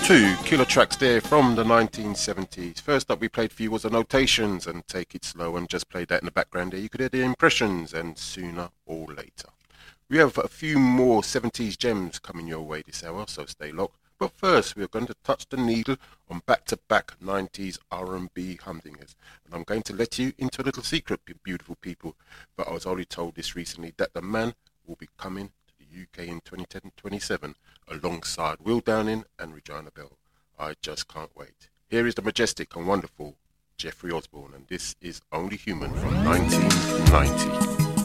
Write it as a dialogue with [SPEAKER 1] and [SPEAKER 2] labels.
[SPEAKER 1] Two killer tracks there from the 1970s. First up we played for you was the Notations and Take It Slow, and just played that in the background there. You could hear the Impressions and Sooner or Later. We have a few more 70s gems coming your way this hour, so stay locked. But first we're going to touch the needle on back-to-back 90s R&B humdingers. And I'm going to let you into a little secret, beautiful people. But I was already told this recently that the man will be coming to the UK in 2027 alongside Will Downing and Regina Bell. I just can't wait. Here is the majestic and wonderful Jeffrey Osborne, and this is Only Human from 1990.